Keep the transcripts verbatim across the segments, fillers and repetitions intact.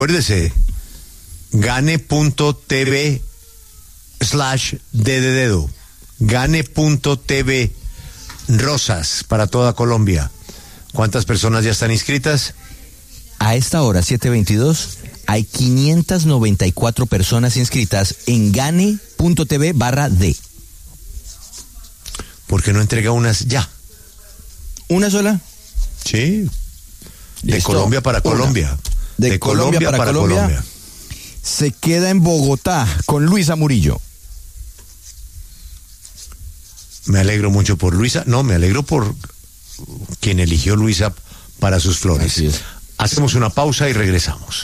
Acuérdese, gane.tv slash de de dedo, gane.tv rosas para toda Colombia. ¿Cuántas personas ya están inscritas? A esta hora, siete veintidós, hay quinientas noventa y cuatro personas inscritas en gane.tv barra D. ¿Por qué no entrega unas ya? ¿Una sola? Sí. De Listo. Colombia para Una. Colombia. De, De Colombia, Colombia para, para Colombia. Colombia. Se queda en Bogotá con Luisa Murillo. Me alegro mucho por Luisa. No, me alegro por quien eligió Luisa para sus flores. Así es. Hacemos una pausa y regresamos.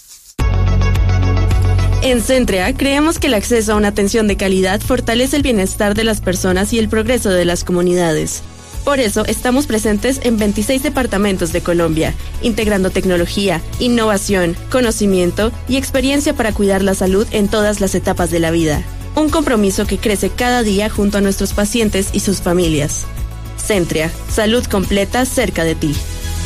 En Centrea creemos que el acceso a una atención de calidad fortalece el bienestar de las personas y el progreso de las comunidades. Por eso estamos presentes en veintiséis departamentos de Colombia, integrando tecnología, innovación, conocimiento y experiencia para cuidar la salud en todas las etapas de la vida. Un compromiso que crece cada día junto a nuestros pacientes y sus familias. Centrea, salud completa cerca de ti.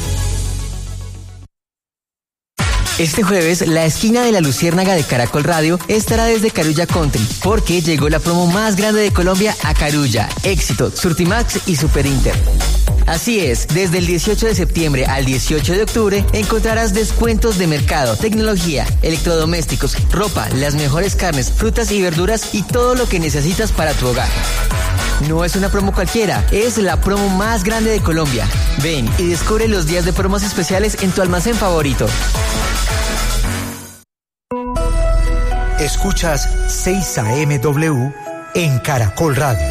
Este jueves, la esquina de la Luciérnaga de Caracol Radio estará desde Carulla Country, porque llegó la promo más grande de Colombia a Carulla, Éxito, Surtimax y Super Inter. Así es, desde el dieciocho de septiembre al dieciocho de octubre encontrarás descuentos de mercado, tecnología, electrodomésticos, ropa, las mejores carnes, frutas y verduras y todo lo que necesitas para tu hogar. No es una promo cualquiera, es la promo más grande de Colombia. Ven y descubre los días de promos especiales en tu almacén favorito. Escuchas seis A M W en Caracol Radio.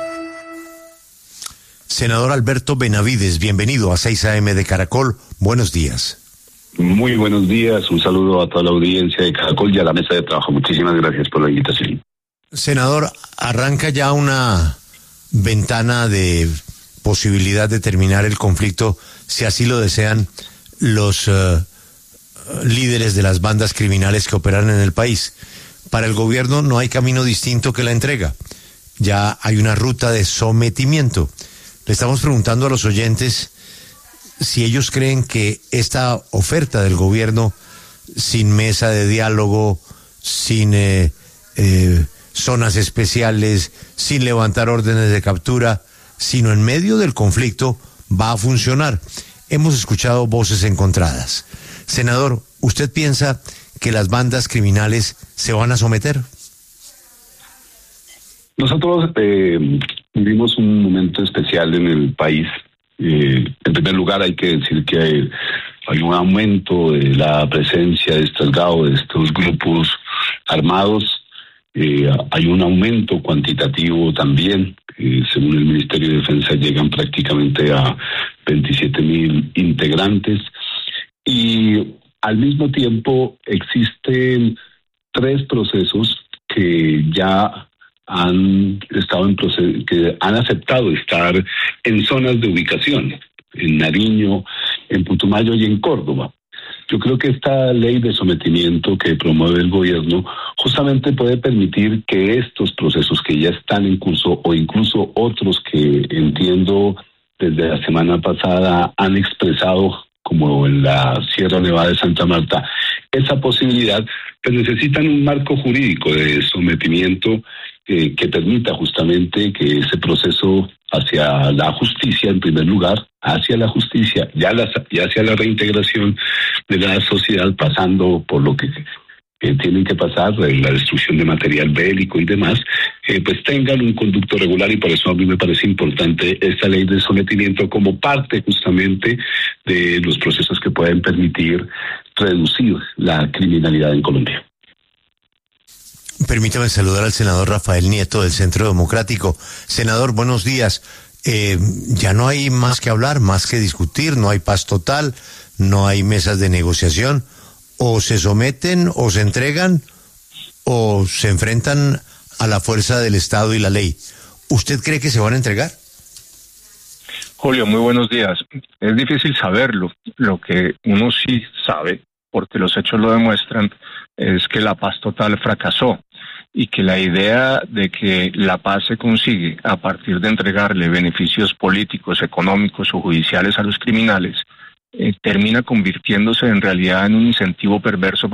Senador Alberto Benavides, bienvenido a seis A M de Caracol. Buenos días. Muy buenos días, un saludo a toda la audiencia de Caracol y a la mesa de trabajo. Muchísimas gracias por la invitación. Senador, arranca ya una ventana de posibilidad de terminar el conflicto, si así lo desean los uh, líderes de las bandas criminales que operan en el país. Para el gobierno no hay camino distinto que la entrega. Ya hay una ruta de sometimiento. Le estamos preguntando a los oyentes si ellos creen que esta oferta del gobierno, sin mesa de diálogo, sin eh, eh, zonas especiales, sin levantar órdenes de captura, sino en medio del conflicto, va a funcionar. Hemos escuchado voces encontradas. Senador, ¿usted piensa que las bandas criminales se van a someter? Nosotros eh, vivimos un momento especial en el país. Eh, en primer lugar, hay que decir que hay, hay un aumento de la presencia de estos G A O, de estos grupos armados. Eh, hay un aumento cuantitativo también. Eh, según el Ministerio de Defensa, llegan prácticamente a veintisiete mil integrantes. Y al mismo tiempo existen tres procesos que ya han estado en proceso, que han aceptado estar en zonas de ubicación, en Nariño, en Putumayo y en Córdoba. Yo creo que esta ley de sometimiento que promueve el gobierno justamente puede permitir que estos procesos que ya están en curso, o incluso otros que entiendo desde la semana pasada han expresado, como en la Sierra Nevada de Santa Marta, esa posibilidad, pues necesitan un marco jurídico de sometimiento eh, que permita justamente que ese proceso hacia la justicia, en primer lugar, hacia la justicia y, a la, y hacia la reintegración de la sociedad, pasando por lo que eh, tienen que pasar, eh, la destrucción de material bélico y demás, eh, pues tengan un conducto regular, y por eso a mí me parece importante esta ley de sometimiento como parte justamente de los procesos que pueden permitir reducir la criminalidad en Colombia. Permítame saludar al senador Rafael Nieto del Centro Democrático. Senador, buenos días. Eh, ya no hay más que hablar, más que discutir, no hay paz total, no hay mesas de negociación. O se someten, o se entregan, o se enfrentan a la fuerza del Estado y la ley. ¿Usted cree que se van a entregar? Julio, muy buenos días. Es difícil saberlo. Lo que uno sí sabe, porque los hechos lo demuestran, es que la paz total fracasó, y que la idea de que la paz se consigue a partir de entregarle beneficios políticos, económicos o judiciales a los criminales eh, termina convirtiéndose en realidad en un incentivo perverso